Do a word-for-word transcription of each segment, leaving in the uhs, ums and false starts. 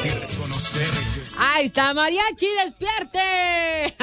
Ahí está, mariachi, despierte.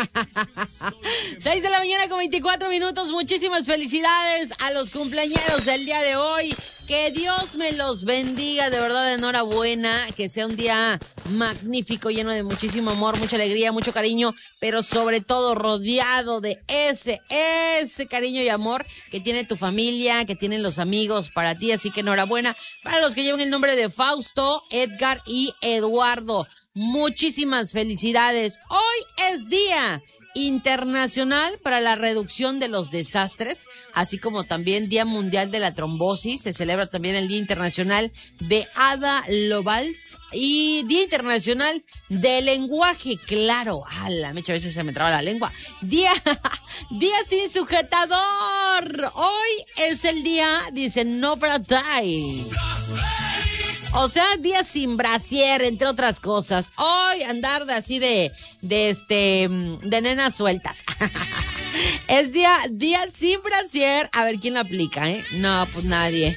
seis de la mañana con veinticuatro minutos. Muchísimas felicidades a los cumpleañeros del día de hoy. Que Dios me los bendiga, de verdad, enhorabuena. Que sea un día magnífico, lleno de muchísimo amor, mucha alegría, mucho cariño, pero sobre todo rodeado de ese, ese cariño y amor que tiene tu familia, que tienen los amigos para ti. Así que enhorabuena para los que llevan el nombre de Fausto, Edgar y Eduardo. Muchísimas felicidades. Hoy es Día Internacional para la Reducción de los Desastres, así como también Día Mundial de la Trombosis. Se celebra también el Día Internacional de Ada Lovelace y Día Internacional del Lenguaje Claro. A la mecha, a veces se me traba la lengua. Día, día sin sujetador. Hoy es el día, dice, no para die. O sea, día sin brasier, entre otras cosas. Hoy andar de así de, de este, de nenas sueltas. Es día, día sin brasier. A ver quién lo aplica, ¿eh? No, pues nadie.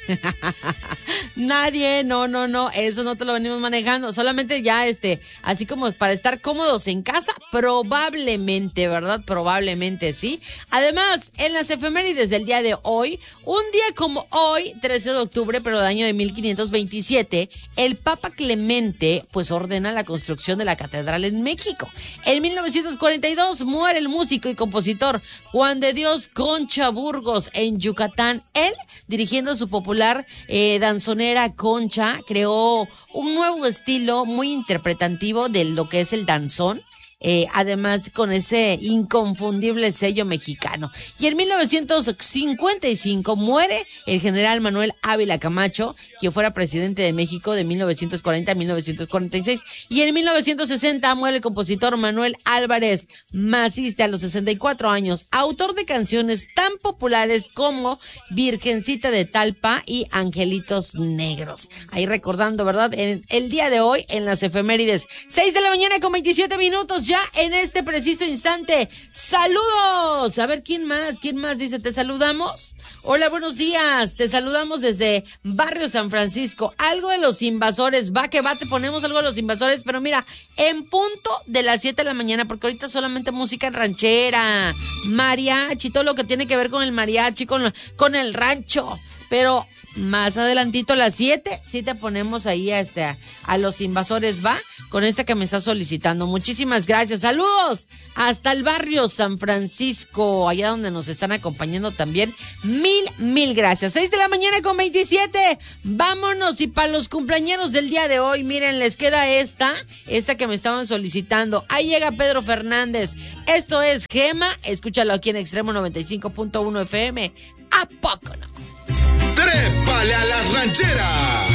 Nadie, no, no, no. Eso no te lo venimos manejando. Solamente ya, este, así como para estar cómodos en casa, probablemente, ¿verdad? Probablemente, sí. Además, en las efemérides del día de hoy, un día como hoy, trece de octubre, pero del año de mil quinientos veintisiete, el Papa Clemente, pues, ordena la construcción de la catedral en México. En mil novecientos cuarenta y dos muere el músico y compositor Juan de Dios Concha Burgos en Yucatán. Él, dirigiendo su popular eh, danzonera Concha, creó un nuevo estilo muy interpretativo de lo que es el danzón. Eh, además con ese inconfundible sello mexicano. Y en mil novecientos cincuenta y cinco muere el general Manuel Ávila Camacho, quien fuera presidente de México de mil novecientos cuarenta a mil novecientos cuarenta y seis. Y en mil novecientos sesenta muere el compositor Manuel Álvarez Maciste a los sesenta y cuatro años, autor de canciones tan populares como Virgencita de Talpa y Angelitos Negros. Ahí recordando, ¿verdad? En el día de hoy en las efemérides. seis de la mañana con veintisiete minutos. Ya en este preciso instante, saludos. A ver, ¿quién más? ¿Quién más dice? ¿Te saludamos? Hola, buenos días. Te saludamos desde Barrio San Francisco. Algo de Los Invasores. Va que va, te ponemos algo de Los Invasores. Pero mira, en punto de las siete de la mañana, porque ahorita solamente música ranchera, mariachi, todo lo que tiene que ver con el mariachi, con, con el rancho. Pero más adelantito a las siete, sí te ponemos ahí a, este, a Los Invasores, ¿va? Con esta que me está solicitando. Muchísimas gracias. Saludos hasta el barrio San Francisco, allá donde nos están acompañando también. Mil, mil gracias. seis de la mañana con veintisiete. Vámonos. Y para los cumpleañeros del día de hoy, miren, les queda esta, esta que me estaban solicitando. Ahí llega Pedro Fernández. Esto es Gema. Escúchalo aquí en Extremo noventa y cinco punto uno F M. ¿A poco no? ¡Trépale a las rancheras!